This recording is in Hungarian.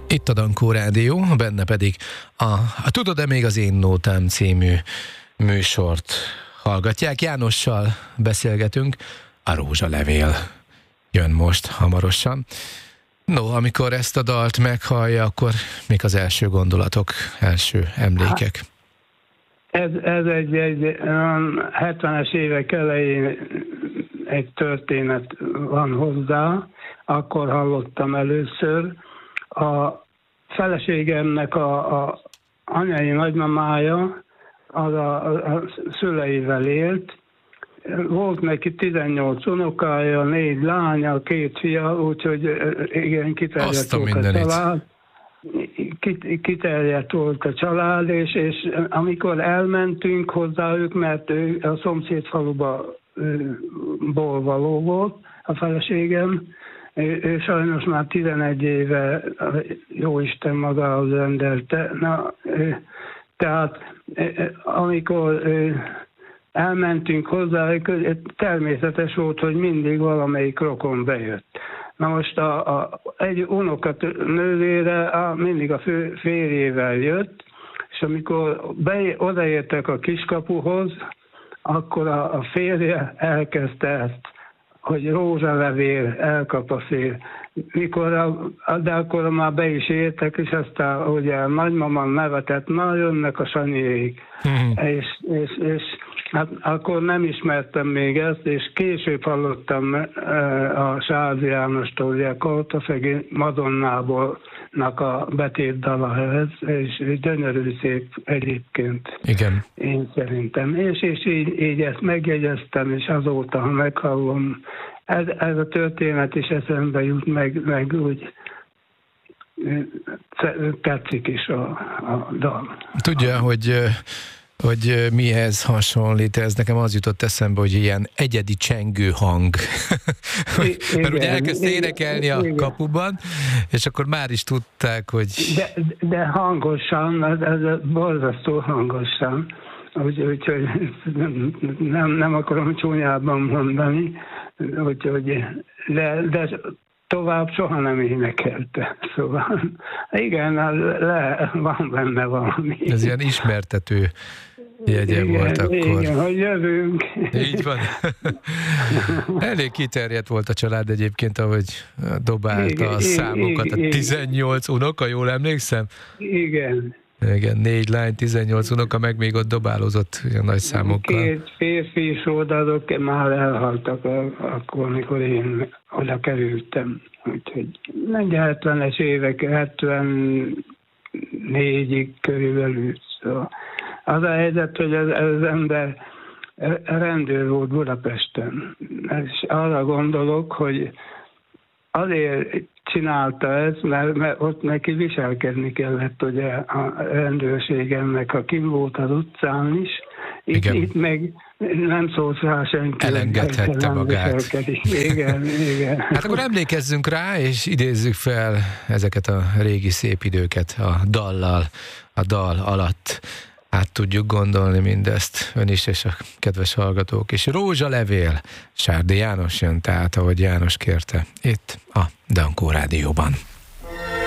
Itt a Dankó Rádió, benne pedig a Tudod-e még az én nótám című műsort hallgatják. Jánossal beszélgetünk, a Rózsalevél jön most hamarosan. No, amikor ezt a dalt meghallja, akkor mik az első gondolatok, első emlékek? Ez egy 70-es évek elején egy történet van hozzá, akkor hallottam először. A feleségemnek a anyai nagymamája az a szüleivel élt. Volt neki 18 unokája, 4 lánya, 2 fia, úgyhogy igen, kiterjedt volt a család. Kiterjedt volt a család, és amikor elmentünk hozzájuk, mert ő a szomszéd faluba való volt, a feleségem, ő sajnos már 11 éve, jóisten magához rendelte. Tehát amikor elmentünk hozzájuk, természetes volt, hogy mindig valamelyik rokon bejött. Na most egy unokat nővére mindig a férjével jött, és amikor odaértek a kiskapuhoz, akkor a férje elkezdte ezt, hogy rózsalevél elkap a szél. De akkor már be is értek, és aztán ugye a nagymamam nevetett, na jönnek a Sanyiék. És hát akkor nem ismertem még ezt, és később hallottam a Sázi Jánostól, ugye a Kortaszegi Madonnából a betétdala ez, és gyönyörű szép egyébként. Igen. Én szerintem. És így ezt megjegyeztem, és azóta, ha meghallom, ez a történet is eszembe jut, meg úgy tetszik is a dal. Tudja, hogy mihez hasonlít ez? Nekem az jutott eszembe, hogy ilyen egyedi csengő hang. Mert ugye elkezd énekelni a kapuban, és akkor már is tudták, hogy... De hangosan, ez borzasztó hangosan. Úgyhogy nem akarom csúnyában mondani, de tovább soha nem énekelte. Szóval igen, van benne valami. Ez ilyen ismertető jegye volt akkor. Igen, hogy jövünk. Így van. Elég kiterjedt volt a család egyébként, ahogy dobálta a számokat. A 18 unoka, jól emlékszem? Igen. Igen, 4 lány, 18 unoka, meg még ott dobálózott olyan nagy számokkal. 2 férfi is odaadok, már elhaltak akkor, amikor én oda kerültem. Úgyhogy 70-es évek, 74-ig körülbelül. Szóval az a helyzet, hogy az ember rendőr volt Budapesten. És arra gondolok, hogy azért csinálta ezt, mert ott neki viselkedni kellett ugye a rendőrségemnek, ha kim volt az utcán is. Itt meg nem szólt rá senki. Elengedhette magát. Igen. Hát akkor emlékezzünk rá, és idézzük fel ezeket a régi szép időket a dallal, a dal alatt. Át tudjuk gondolni mindezt, ön is és a kedves hallgatók is. Rózsalevél, Sárdi János jön, tehát ahogy János kérte, itt a Dankó Rádióban.